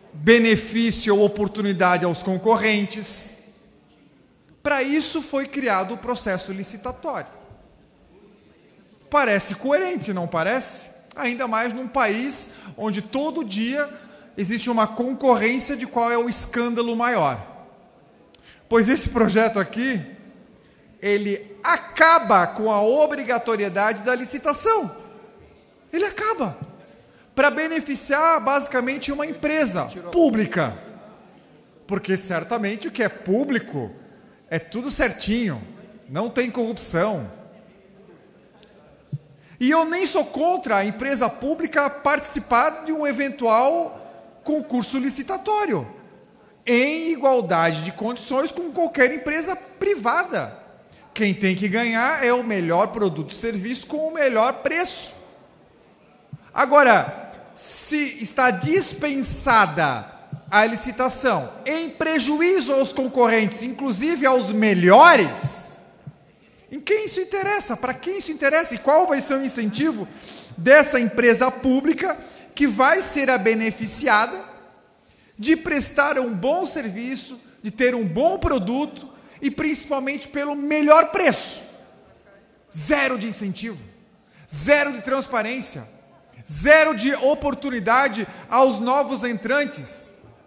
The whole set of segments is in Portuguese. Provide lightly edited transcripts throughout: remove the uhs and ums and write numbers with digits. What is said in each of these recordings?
benefício ou oportunidade aos concorrentes. Para isso foi criado o processo licitatório. Parece coerente, não parece? Ainda mais num país onde todo dia existe uma concorrência de qual é o escândalo maior. Pois esse projeto aqui, ele acaba com a obrigatoriedade da licitação. Ele acaba. Para beneficiar, basicamente, uma empresa pública. Porque, certamente, o que é público é tudo certinho. Não tem corrupção. E eu nem sou contra a empresa pública participar de um eventual concurso licitatório, em igualdade de condições com qualquer empresa privada. Quem tem que ganhar é o melhor produto e serviço com o melhor preço. Agora, se está dispensada a licitação em prejuízo aos concorrentes, inclusive aos melhores, em quem isso interessa? Para quem isso interessa? E qual vai ser o incentivo dessa empresa pública que vai ser a beneficiada de prestar um bom serviço, de ter um bom produto e principalmente pelo melhor preço? Zero de incentivo, zero de transparência, zero de oportunidade aos novos entrantes.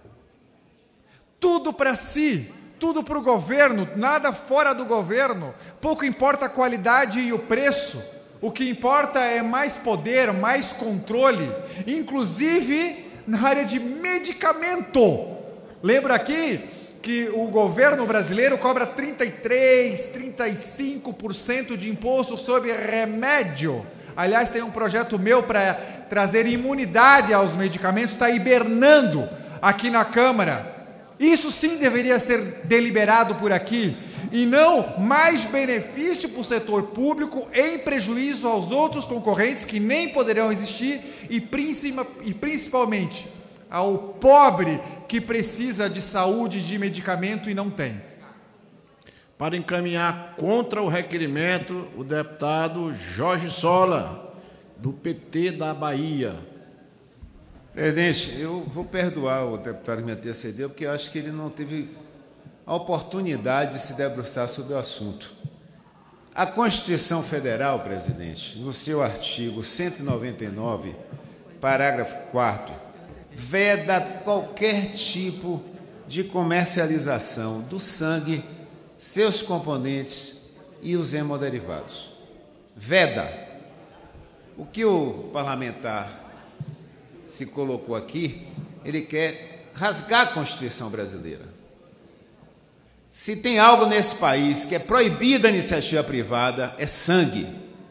Tudo para si, tudo para o governo, nada fora do governo. Pouco importa a qualidade e o preço. O que importa é mais poder, mais controle, inclusive na área de medicamento. Lembra aqui que o governo brasileiro cobra 33%, 35% de imposto sobre remédio. Aliás, tem um projeto meu para trazer imunidade aos medicamentos, está hibernando aqui na Câmara. Isso sim deveria ser deliberado por aqui, e não mais benefício para o setor público em prejuízo aos outros concorrentes que nem poderão existir e principalmente ao pobre que precisa de saúde, de medicamento e não tem. Para encaminhar contra o requerimento, o deputado Jorge Sola, do PT da Bahia. Presidente, eu vou perdoar o deputado que me antecedeu, porque eu acho que ele não teve a oportunidade de se debruçar sobre o assunto. A Constituição Federal, presidente, no seu artigo 199, parágrafo 4º, veda qualquer tipo de comercialização do sangue, seus componentes e os hemoderivados. Veda. O que o parlamentar se colocou aqui, ele quer rasgar a Constituição brasileira. Se tem algo nesse país que é proibido a iniciativa privada, é sangue.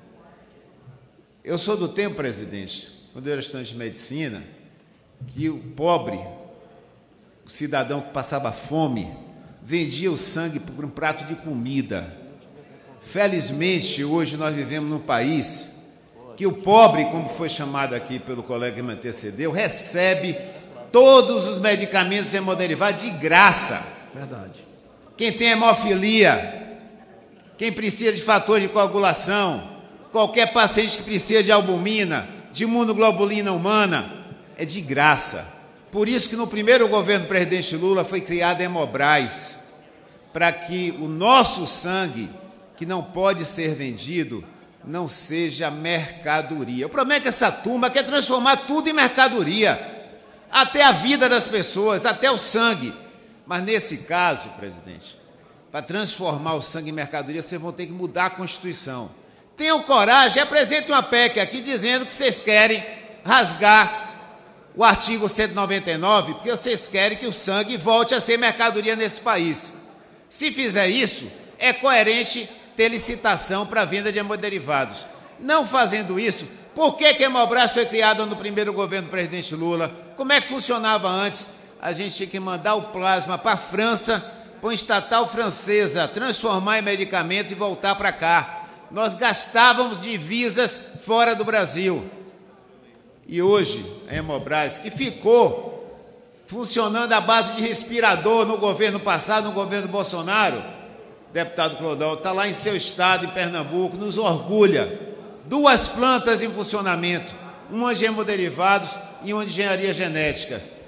Eu sou do tempo, presidente, quando eu era estudante de medicina, que o pobre, o cidadão que passava fome, vendia o sangue por um prato de comida. Felizmente, hoje nós vivemos num país que o pobre, como foi chamado aqui pelo colega que me antecedeu, recebe todos os medicamentos hemoderivados de graça. Verdade. Quem tem hemofilia, quem precisa de fator de coagulação, qualquer paciente que precisa de albumina, de imunoglobulina humana, é de graça. Por isso que no primeiro governo do presidente Lula foi criada a Hemobras, para que o nosso sangue, que não pode ser vendido, não seja mercadoria. O problema é que essa turma quer transformar tudo em mercadoria, até a vida das pessoas, até o sangue. Mas nesse caso, presidente, para transformar o sangue em mercadoria, vocês vão ter que mudar a Constituição. Tenham coragem, apresentem uma PEC aqui dizendo que vocês querem rasgar o artigo 199, porque vocês querem que o sangue volte a ser mercadoria nesse país. Se fizer isso, é coerente ter licitação para a venda de hemoderivados. Não fazendo isso, por que a Hemobras foi criada no primeiro governo do presidente Lula? Como é que funcionava antes? A gente tinha que mandar o plasma para a França, para uma estatal francesa, transformar em medicamento e voltar para cá. Nós gastávamos divisas fora do Brasil. E hoje, a Hemobras, que ficou funcionando à base de respirador no governo passado, no governo Bolsonaro, deputado Clodão, está lá em seu estado, em Pernambuco, nos orgulha. 2 plantas em funcionamento, uma de hemoderivados e uma de engenharia genética.